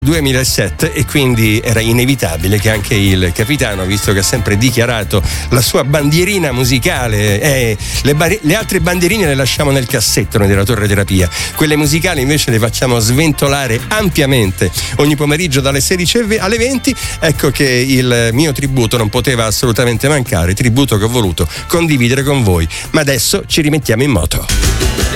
2007 e quindi era inevitabile che anche il capitano, visto che ha sempre dichiarato la sua bandierina musicale, le altre bandierine le lasciamo nel cassetto nella torre terapia, quelle musicali invece le facciamo sventolare ampiamente ogni pomeriggio dalle 16 alle 20. Ecco che il mio tributo non poteva assolutamente mancare, tributo che ho voluto condividere con voi, ma adesso ci rimettiamo in moto.